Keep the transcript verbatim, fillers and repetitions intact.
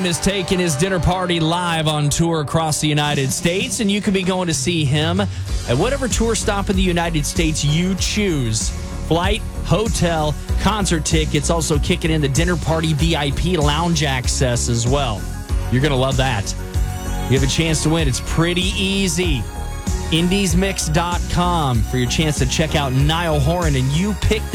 Horan is taking his dinner party live on tour across the United States, and you can be going to see him at whatever tour stop in the United States you choose. Flight, hotel, concert tickets, also kicking in the dinner party V I P lounge access as well. You're going to love that. You have a chance to win. It's pretty easy. indies mix dot com for your chance to check out Niall Horan, and you pick the